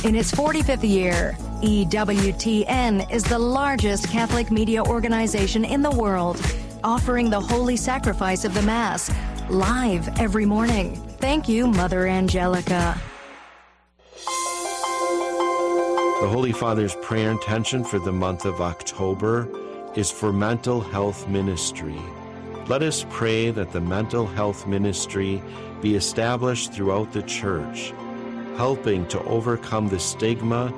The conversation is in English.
In its 45th year, EWTN is the largest Catholic media organization in the world, offering the holy sacrifice of the Mass live every morning. Thank you, Mother Angelica. The Holy Father's prayer intention for the month of October is for mental health ministry. Let us pray that the mental health ministry be established throughout the Church, helping to overcome the stigma